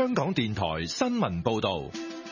香港電台新聞報道。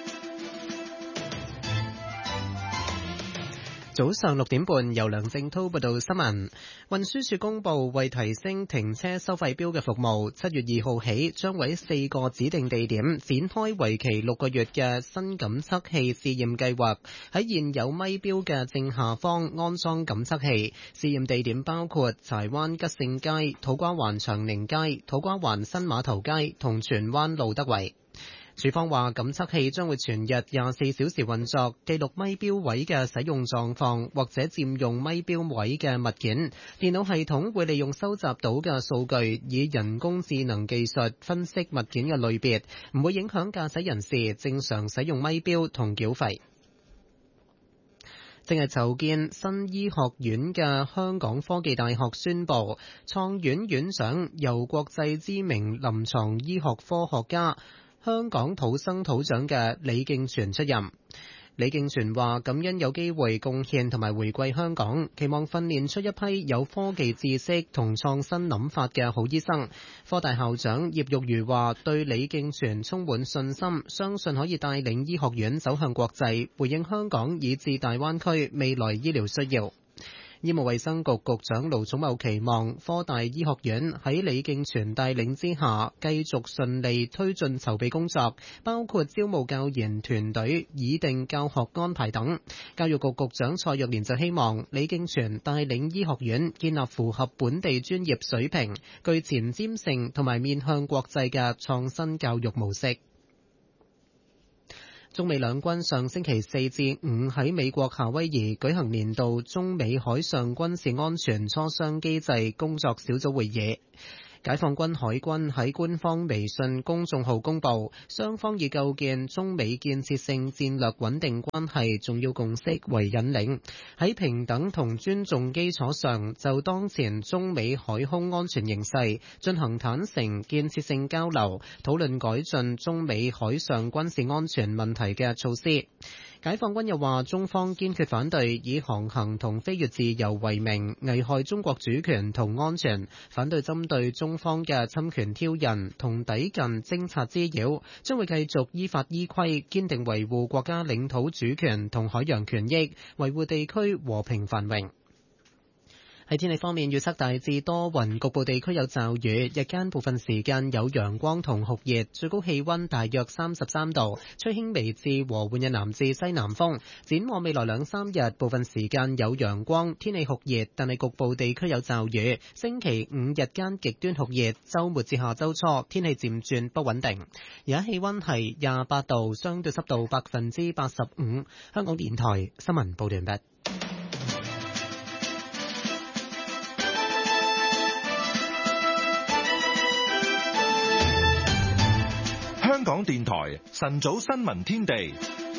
早上6點半，由梁正滔報道新聞。運輸署公布，為提升停車收費錶嘅服務，7月2號起將喺4個指定地點展開為期6個月嘅新感測器試驗計劃。喺現有咪錶嘅正下方安裝感測器。試驗地點包括柴灣吉盛街、土瓜灣長寧街、土瓜灣新碼頭街同荃灣路德圍。署方話，感測器將會全日24小時運作，記錄咪錶位嘅使用狀況或者佔用咪錶位嘅物件。電腦系統會利用收集到嘅數據，以人工智能技術分析物件嘅類別，唔會影響駕駛人士正常使用咪錶同繳費。正係籌建新醫學院嘅香港科技大學宣布，創院院長由國際知名臨床醫學科學家香港土生土長嘅李敬全出任。李敬全話，感恩有機會貢獻同埋回歸香港，期望訓練出一批有科技知識同創新諗法嘅好醫生。科大校長葉玉如話，對李敬全充滿信心，相信可以帶領醫學院走向國際，回應香港以至大灣區未來醫療需要。醫務衛生局局長盧寵茂期望科大醫學院喺李敬全帶領之下，繼續順利推進籌備工作，包括招募教研團隊、擬定教學安排等。教育局局長蔡若蓮就希望李敬全帶領醫學院建立符合本地專業水平、具前瞻性同埋面向國際嘅創新教育模式。中美兩軍上星期4至5喺美國夏威夷舉行年度中美海上軍事安全磋商機制工作小組會議。解放軍海軍喺官方微信公眾號公佈，雙方以構建中美建設性戰略穩定關係重要共識為引領，喺平等同尊重基礎上，就當前中美海空安全形勢進行坦誠建設性交流，討論改進中美海上軍事安全問題嘅措施。解放軍又話，中方堅決反對以航行同飛越自由為名危害中國主權同安全，反對針對中方嘅侵權挑釁同抵近偵察滋擾，將會繼續依法依規堅定維護國家領土主權同海洋權益，維護地區和平繁榮。喺天氣方面，預測大致多雲，局部地區有驟雨，日間部分時間有陽光同酷熱，最高氣溫大約33度，吹輕微至和緩嘅南至西南風。展望未來2-3日，部分時間有陽光，天氣酷熱，但係局部地區有驟雨。星期5日間極端酷熱，週末至下週初天氣漸轉不穩定。而家氣溫係28度，相對濕度85%。香港電台新聞報道完畢。 香港電台晨早新聞天地，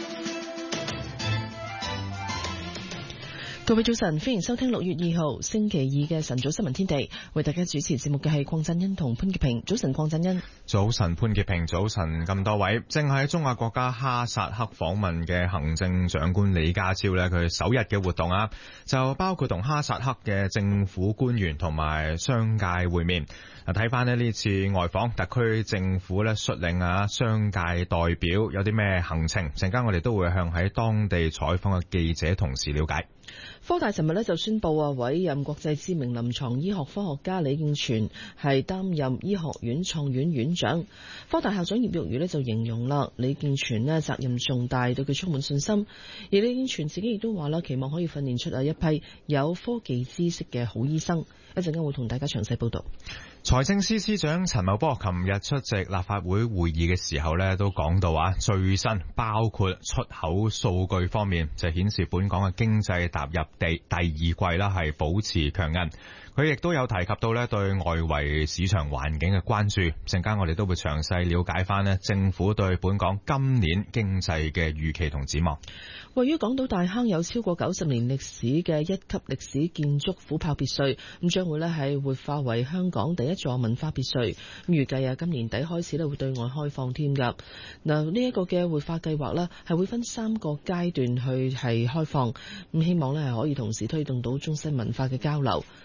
各位早晨，歡迎收聽6月2號星期2嘅晨早新聞天地。為大家主持節目嘅係鄺振恩同潘潔平。早晨，鄺振恩。 早晨，潘潔平。早晨，咁多位。正喺中亞國家哈薩克訪問嘅行政長官李家超呢，佢首日嘅活動啊，就包括同哈薩克嘅政府官員同埋商界會面。睇翻呢次外訪，特區政府咧率領商界代表有啲咩行程？陣間我哋都會向喺當地採訪嘅記者同事了解。 科大尋日就宣布委任國際知名臨床醫學科學家李敬全係擔任醫學院創院院長。科大校長葉玉如就形容啦，李敬全責任重大，對佢充滿信心。而李敬全自己亦都話啦，期望可以訓練出一批有科技知識嘅好醫生。一陣間會同大家詳細報道。 財政司司長陳茂波琴日出席立法會會議嘅時候呢，都講到最新包括出口數據方面，就顯示本港嘅經濟踏入第二季啦，係保持強韌。佢亦都有提及到呢對外圍市場環境嘅關注。陣間我哋都會詳細了解翻呢政府對本港今年經濟嘅預期同展望。 位於港島大坑有超過90年歷史嘅1級歷史建築虎豹別墅，咁將會係活化為香港第一座文化別墅。預計今年底開始會對外開放添㗎。嗱，呢一個嘅活化計劃係會分3個階段去係開放，咁希望係可以同時推動到中西文化嘅交流。稍後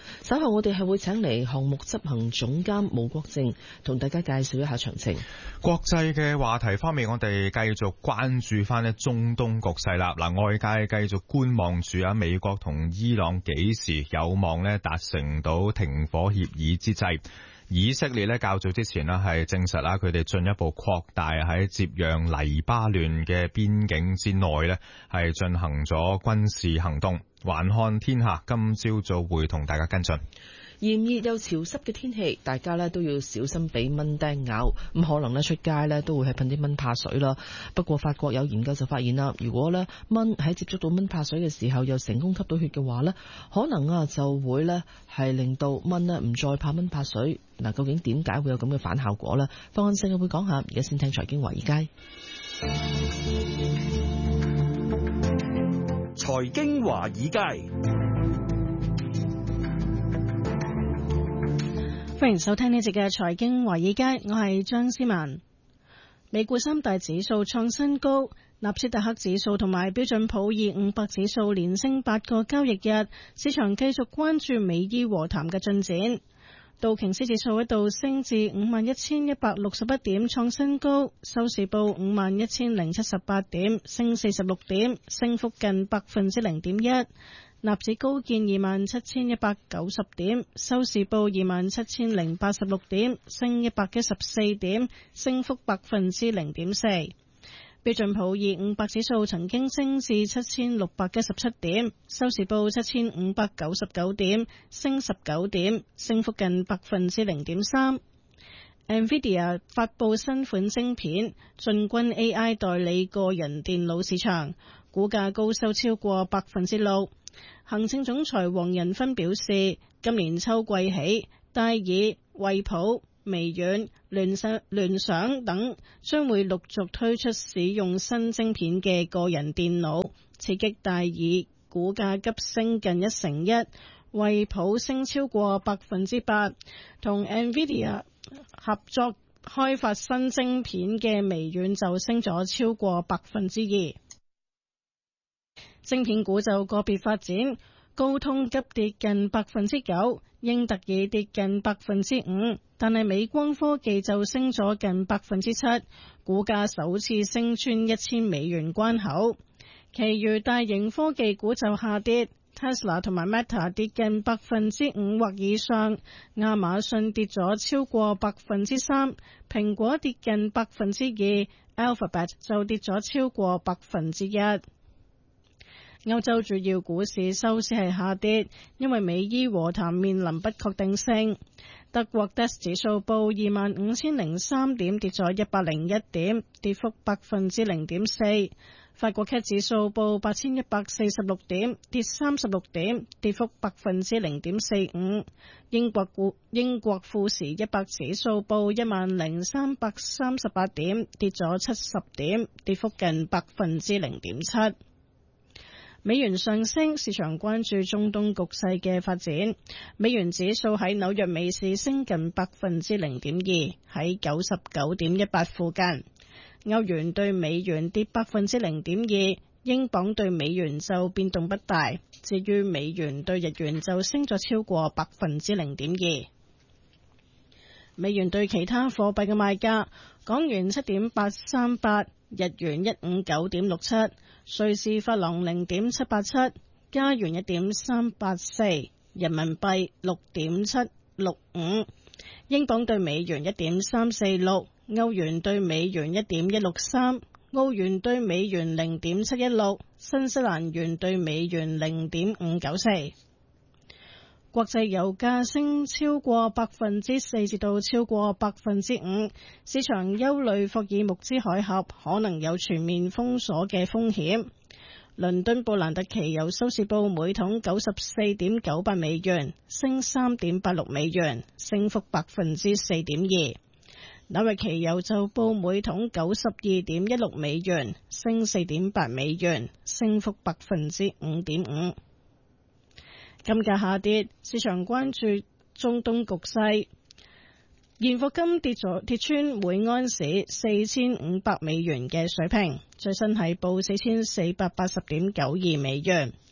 後我哋係會請嚟項目執行總監毛國正同大家介紹一下詳情。 國際嘅話題方面，我哋繼續關注翻呢中東局勢啦。嗱，外界繼續觀望住美國同伊朗幾時有望呢達成到停火協議之際，以色列呢較早之前呢係證實啦，佢哋進一步擴大喺接壤黎巴嫩嘅邊境之內呢係進行咗軍事行動。環看天下今朝早會同大家跟進。 炎熱又潮濕嘅天氣，大家咧都要小心俾蚊叮咬，咁可能咧出街咧都會係噴啲蚊怕水啦。不過法國有研究就發現啦，如果咧蚊喺接觸到蚊怕水嘅時候又成功吸到血嘅話咧，可能就會咧係令到蚊咧唔再怕蚊怕水。嗱，究竟點解會有咁嘅反效果呢？方案性會講下，而家先聽財經華爾街。 財經華爾街， 歡迎收聽呢節嘅財經華爾街，我係張思文。美股三大指數創新高，納斯達克指數同埋標準普爾500指數連升8個交易日，市場繼續關注美伊和談嘅進展。道瓊斯指數一度升至51,161點，創新高，收市報51,078點，升46點，升幅近0.1%。納指高見27,190點，收市報27,086點，升114點，升幅0.4%。標準普爾500指數曾經升至7,617點，收市報7,599點，升19點，升幅近0.3%。NVIDIA 發佈新款晶片，進軍 AI 代理個人電腦市場，股價高收超過6%。行政總裁黃仁勳表示，今年秋季起，戴爾、惠普、微軟、聯想等將會陸續推出使用新晶片嘅個人電腦，刺激戴爾股價急升近1%，惠普升超過8%，同 NVIDIA 合作開發新晶片嘅微軟就升咗超過2%。晶片股就個別發展，高通急跌近9%，英特爾跌近5%，但係美光科技就升咗近7%，股價首次升穿$1,000關口。其餘大型科技股就下跌， Tesla 同埋 Meta 跌近5%或以上，亞馬遜跌咗超過3%，蘋果跌近2%， Alphabet 就跌咗超過1%。歐洲主要股市收市係下跌，因為美伊和談面臨不確定性。德國 DAX 指數報25,003點，跌咗101點，跌幅0.4%。法國 CAC 指數報8,146點，跌36點，跌幅0.45%。英國富時100指數報10,338點，跌咗70點，跌幅近0.7%。美元上升，市場關注中東局勢嘅發展。美元指數喺紐約美市升近0.2%，喺99.18附近。歐元對美元跌0.2%，英鎊對美元就變動不大。至於美元對日元就升咗超過0.2%。美元對其他貨幣嘅賣價：港元7.838，日元159.67。瑞士法郎0.787，加元1.384，人民幣6.765，英鎊對美元1.346，歐元對美元1.163，澳元對美元0.716，新西蘭元對美元0.594。國際油價升超過4%至到超過5%，市場憂慮霍爾木茲海峽可能有全面封鎖嘅風險。倫敦布蘭特期油收市報每桶94.98美元，升3.86美元，升幅4.2%。紐約期油就報每桶92.16美元，升4.8美元，升幅5.5%。金價下跌，市場關注中東局勢。現貨金跌穿每安士4,500美元嘅水平，最新係報4,480.92美元。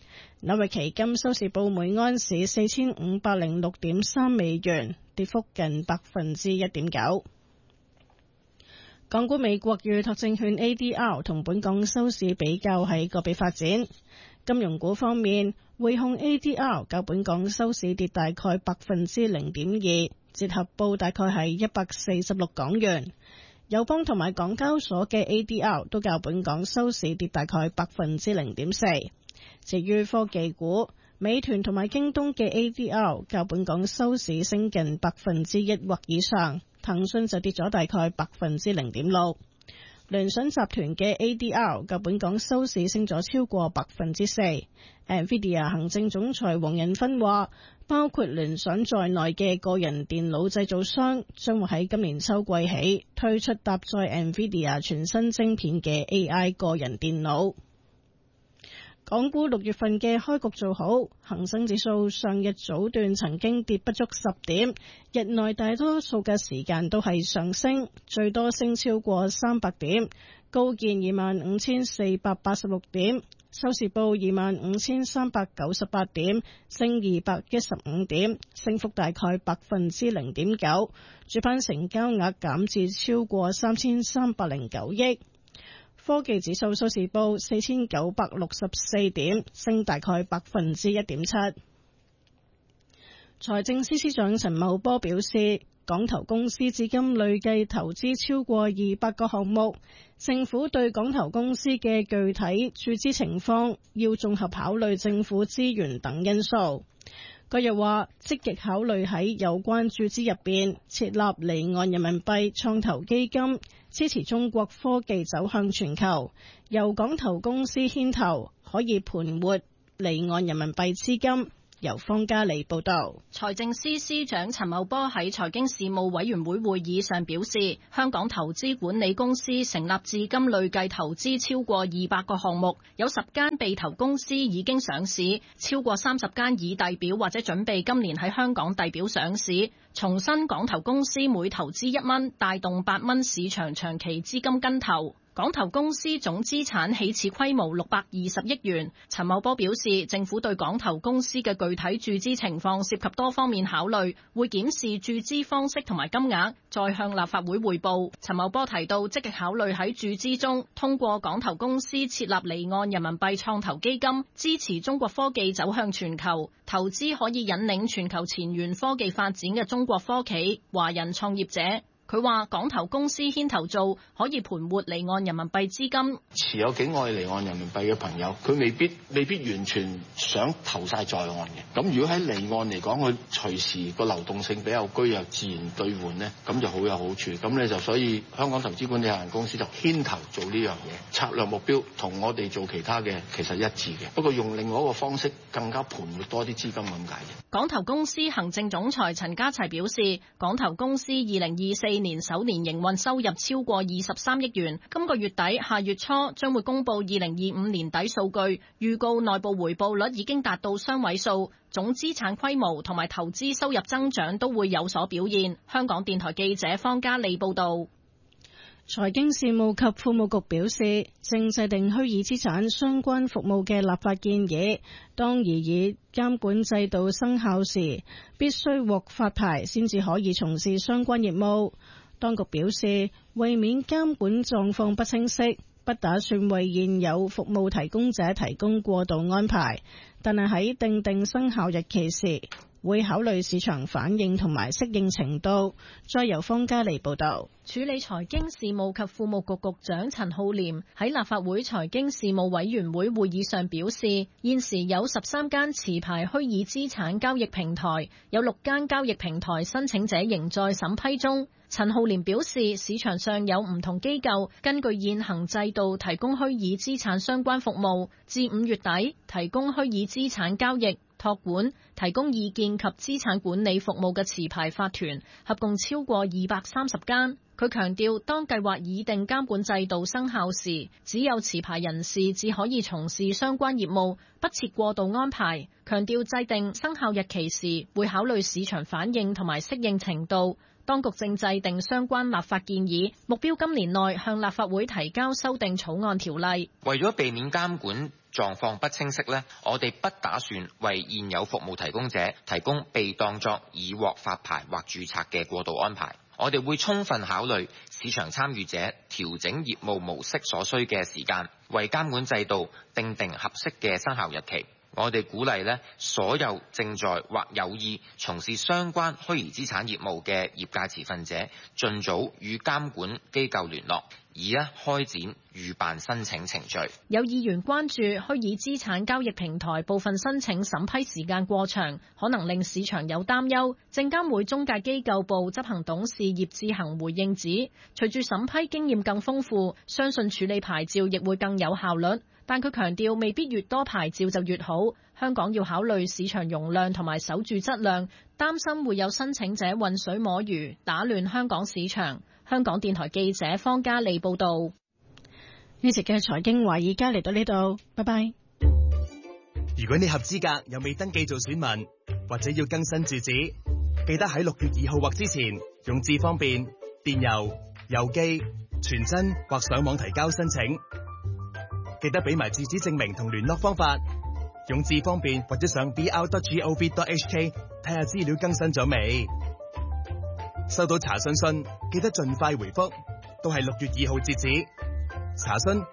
紐約期金收市報每安士4506.3美元，跌幅近1.9%。港股美國預託證券 ADR 同本港收市比較係個別發展。金融股方面，匯控 ADR 較本港收市跌大概0.2%，折合報大概係146港元。友邦同埋港交所嘅 ADR 都較本港收市跌大概0.4%。至於科技股，美團同埋京東嘅 ADR 較本港收市升近1%或以上，騰訊就跌咗大概0.6%。聯想集團嘅 ADR 較本港收市升咗超過4%。NVIDIA 行政總裁黃仁勳話，包括聯想在內嘅個人電腦製造商將會喺今年秋季起推出搭載 NVIDIA 全新晶片嘅 AI 個人電腦。港股6月份嘅開局做好，恒生指數上日早段曾經跌不足10點，日內大多數嘅時間都係上升，最多升超過300點，高見25,486點，收市報25,398點，升215點，升幅大概0.9%，主板成交額減至超過3,309億。科技指數收市報4,964點，升大概1.7%。財政司司長陳茂波表示，港投公司至今累計投資超過200個項目，政府對港投公司嘅具體注資情況要綜合考慮政府資源等因素。佢又話，積極考慮喺有關注資入邊設立離岸人民幣創投基金，支持中國科技走向全球，由港投公司牽頭，可以盤活離岸人民幣資金。由方嘉利報道。 財政司司長陳茂波喺財經事務委員會會議上表示，香港投資管理公司成立至今累計投資超過200個項目，有10間被投公司已經上市，超過30間已遞表或者準備今年喺香港遞表上市。重申港投公司每投資1蚊，帶動8蚊市場長期資金跟投。港投公司總資產起始規模620億元。陳茂波表示，政府對港投公司嘅具體注資情況涉及多方面考慮，會檢視注資方式同埋金額，再向立法會匯報。陳茂波提到，積極考慮喺注資中通過港投公司設立離岸人民幣創投基金，支持中國科技走向全球，投資可以引領全球前沿科技發展嘅中國科企、華人創業者。佢話港投公司牽頭做，可以盤活離岸人民幣資金。 持有境外離岸人民幣嘅朋友，佢未必完全想投晒在岸嘅。咁如果喺離岸嚟講，佢隨時個流動性比較居弱，自然兌換呢，咁就好有好處。咁咧就所以香港投資管理有限公司就牽頭做呢樣嘢，策略目標同我哋做其他嘅其實一致嘅，不過用另外一個方式更加盤活多啲資金咁解嘅。 港投公司行政總裁陳家齊表示，港投公司2024年首年營運收入超過23億元，今個月底下月初將會公布2025年底數據，預告內部回報率已經達到雙位數，總資產規模同埋投資收入增長都會有所表現。香港電台記者方嘉利報道。 財經事務及庫務局表示，正制定虛擬資產相關服務嘅立法建議，當擬議監管制度生效時，必須獲發牌先至可以從事相關業務。當局表示，為免監管狀況不清晰，不打算為現有服務提供者提供過渡安排，但係喺訂生效日期時，會考慮市場反應同埋適應程度。再由方嘉利報道。 處理財經事務及庫務局局長陳浩濂喺立法會財經事務委員會會議上表示，現時有13間持牌虛擬資產交易平台，有6間交易平台申請者仍在審批中。陳浩濂表示，市場上有唔同機構根據現行制度提供虛擬資產相關服務，至5月底提供虛擬資產交易、託管、提供意見及資產管理服務嘅持牌法團合共超過230間。佢強調，當計劃擬定監管制度生效時，只有持牌人士只可以從事相關業務，不設過渡安排。強調制定生效日期時，會考慮市場反應同埋適應程度。 當局正制定相關立法建議，目標今年內向立法會提交修訂草案條例。 為咗避免監管狀況不清晰呢，我哋不打算為現有服務提供者提供被當作已獲發牌或註冊嘅過渡安排。我哋會充分考慮市場參與者調整業務模式所需嘅時間，為監管制度訂定合適嘅生效日期。我哋鼓勵所有正在或有意從事相關虛擬資產業務嘅業界持份者，盡早與監管機構聯絡，以開展預辦申請程序。 有議員關注虛擬資產交易平台部分申請審批時間過長，可能令市場有擔憂。證監會中介機構部執行董事葉志恒回應指，隨住審批經驗更豐富，相信處理牌照亦會更有效率。但佢強調，未必越多牌照就越好。香港要考慮市場容量同埋守住質量，擔心會有申請者混水摸魚，打亂香港市場。香港電台記者方嘉利報道。 呢集嘅財經華爾街嚟到呢度，拜拜。 如果你合資格又未登記做選民，或者要更新住址，記得喺6月2號或之前用智方便、電郵、郵寄、傳真或上網提交申請。記得俾埋住址證明同聯絡方法，用智方便或者上 br.gov.hk 睇下資料更新咗未。收到查詢信記得盡快回覆，都係6月2號截止。查詢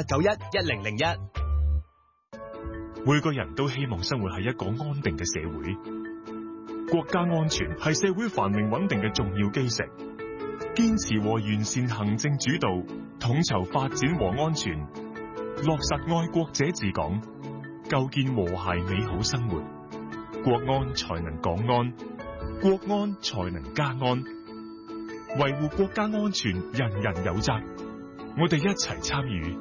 28911001。 每個人都希望生活喺一個安定嘅社會，國家安全係社會繁榮穩定嘅重要基石。堅持和完善行政主導，統籌發展和安全，落實愛國者治港，構建和諧美好生活，國安才能港安，國安才能家安。維護國家安全，人人有責，我哋一齊參與。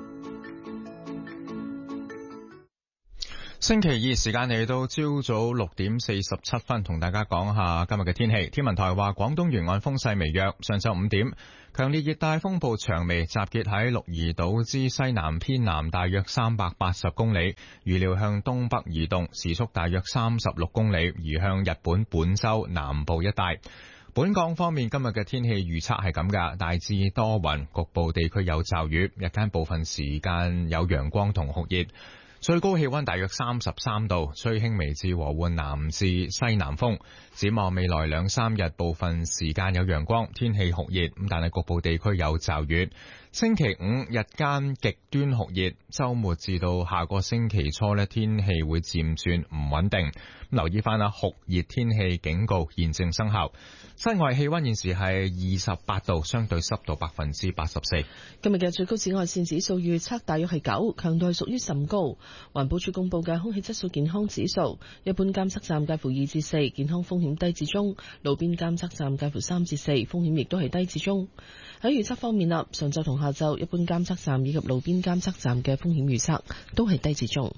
星期二時間嚟到朝早6點47分，同大家講下今日嘅天氣。天文台話廣東沿岸風勢微弱，上晝5點，強烈熱帶風暴長眉集結喺鹿兒島之西南偏南大約380公里，預料向東北移動，時速大約36公里，移向日本本州南部一帶。本港方面，今日嘅天氣預測係咁㗎，大致多雲，局部地區有驟雨，日間部分時間有陽光同酷熱。最高氣溫大約33度，吹輕微至和緩南至西南風。展望未來2-3日，部分時間有陽光，天氣酷熱，但係局部地區有驟雨。星期5日間極端酷熱，週末至到下個星期初天氣會漸轉唔穩定。留意翻酷熱天氣警告現正生效。室外氣溫現時係28度，相對濕度84%。 今日嘅最高紫外線指數預測大約係9，強度係屬於甚高。環保署公布嘅空氣質素健康指數，一般監測站介乎2至4，健康風險低至中；路邊監測站介乎3至4，風險亦都係低至中。喺預測方面啦，上晝同下晝一般監測站以及路邊監測站嘅風險預測都係低至中。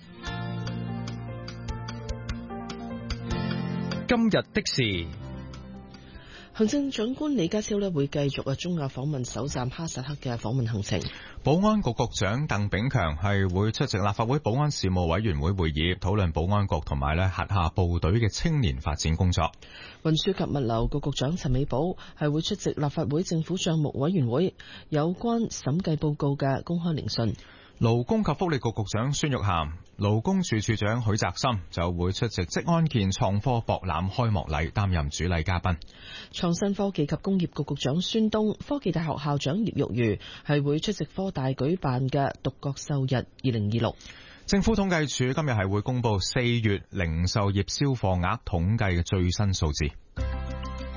今日的事， 行政長官李家超會繼續中亞訪問首站哈薩克嘅訪問行程。 保安局局長鄧炳強係會出席立法會保安事務委員會會議，討論保安局同埋轄下部隊嘅青年發展工作。 運輸及物流局局長陳美寶係會出席立法會政府帳目委員會有關審計報告嘅公開聆訊。 勞工及福利局局長孫玉菡、勞工處處長許澤森就會出席職安健創科博覽開幕禮，擔任主禮嘉賓。 創新科技及工業局局長孫東、科技大學校長葉玉如係會出席科大舉辦嘅獨角獸日2026。 政府統計處今日係會公布4月零售業銷貨額統計嘅最新數字。